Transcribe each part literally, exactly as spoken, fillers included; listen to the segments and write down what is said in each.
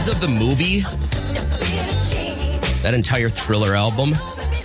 because of the movie, that entire Thriller album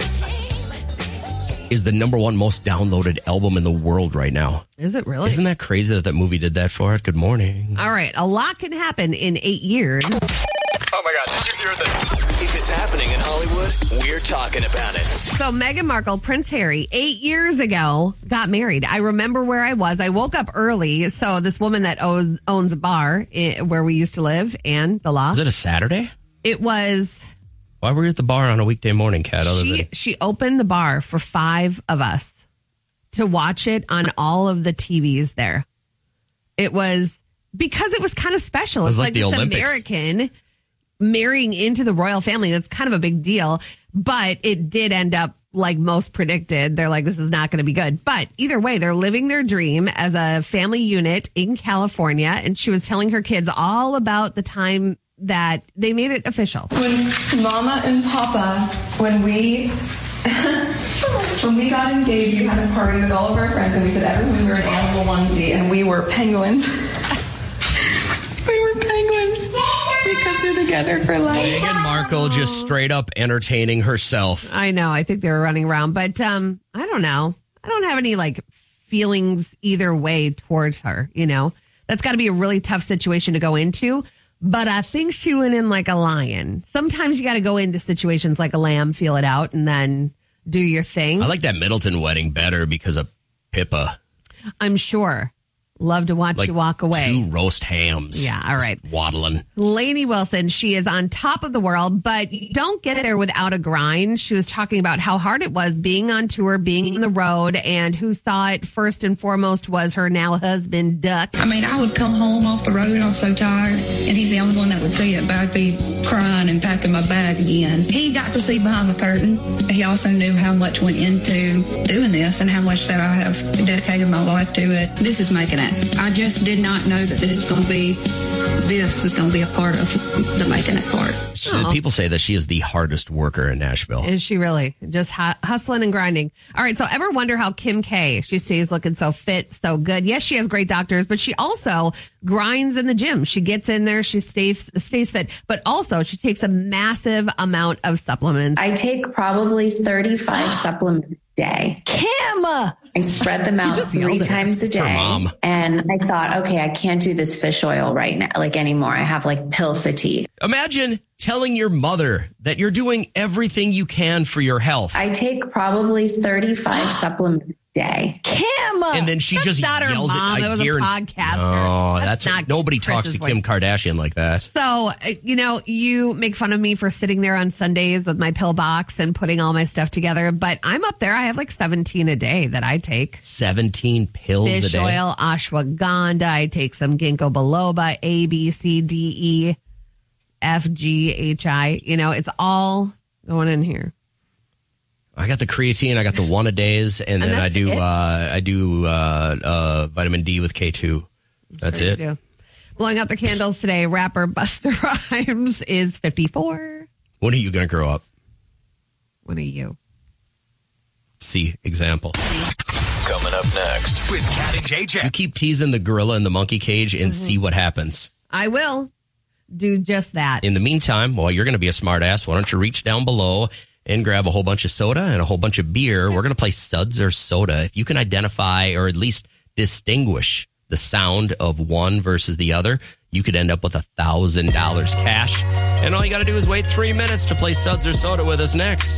is the number one most downloaded album in the world right now. Is it really? Isn't that crazy that that movie did that for it? Good morning. All right. A lot can happen in eight years. Oh, my God. Did you hear this? If it's happening in Hollywood, we're talking about it. So Meghan Markle, Prince Harry, eight years ago, got married. I remember where I was. I woke up early. So this woman that owns, owns a bar where we used to live, Anne, the law. Was it a Saturday? It was... Why were you at the bar on a weekday morning, Kat? Other She, than- she opened the bar for five of us to watch it on all of the T Vs there. It was because it was kind of special. It was It's like like the this Olympics. American marrying into the royal family. That's kind of a big deal. But it did end up like most predicted. They're like, this is not going to be good. But either way, they're living their dream as a family unit in California. And she was telling her kids all about the time that they made it official. When Mama and Papa, when we when we got engaged, we had a party with all of our friends, and we said everyone we were an animal onesie, and we were penguins. We were penguins because they're together for life. Meghan Markle just straight up entertaining herself. I know. I think they were running around, but um, I don't know. I don't have any like feelings either way towards her. You know, that's got to be a really tough situation to go into. But I think she went in like a lion. Sometimes you got to go into situations like a lamb, feel it out, and then do your thing. I like that Middleton wedding better because of Pippa. I'm sure. Love to watch Like you walk away. Two roast hams. Yeah, all right. Just waddling. Lainey Wilson, she is on top of the world, but don't get there without a grind. She was talking about how hard it was being on tour, being on the road, and who saw it first and foremost was her now husband, Duck. I mean, I would come home off the road, I was so tired, and he's the only one that would see it, but I'd be crying and packing my bag again. He got to see behind the curtain. He also knew how much went into doing this and how much that I have dedicated my life to it. This is making it. I just did not know that it's going to be, this was going to be a part of the making it part. So people say that she is the hardest worker in Nashville. Is she really? Just hu- hustling and grinding. All right. So ever wonder how Kim K, she stays looking so fit, so good. Yes, she has great doctors, but she also grinds in the gym. She gets in there. She stays, stays fit, but also she takes a massive amount of supplements. I take probably thirty-five supplements a day. Kim! I spread them out just three yelled at times a her day. mom. And I thought, okay, I can't do this fish oil right now, like anymore. I have like pill fatigue. Imagine telling your mother that you're doing everything you can for your health. I take probably thirty-five supplements a day. Kim! And then she That's just not her yells mom. it. That was a guarantee- podcaster. No, That's that's, not nobody Chris's talks to voice. Kim Kardashian like that. So, uh, you know, you make fun of me for sitting there on Sundays with my pill box and putting all my stuff together, but I'm up there. I have like seventeen a day that I take. seventeen pills a Fish day. oil, ashwagandha. I take some ginkgo biloba, A, B, C, D, E, F, G, H, I. You know, it's all going in here. I got the creatine, I got the one a days, and, And then I that's do it? uh, I do uh, uh, vitamin D with K two. That's Sure you it. do. Blowing out the candles today, rapper Busta Rhymes is fifty-four. When are you going to grow up? When are you? See, example. Coming up next with Kat and J J. You keep teasing the gorilla in the monkey cage and Mm-hmm. see what happens. I will do just that. In the meantime, well, you're going to be a smart ass. Why don't you reach down below and grab a whole bunch of soda and a whole bunch of beer. We're going to play Suds or Soda. If you can identify or at least distinguish the sound of one versus the other, you could end up with a thousand dollars cash. And all you got to do is wait three minutes to play Suds or Soda with us next.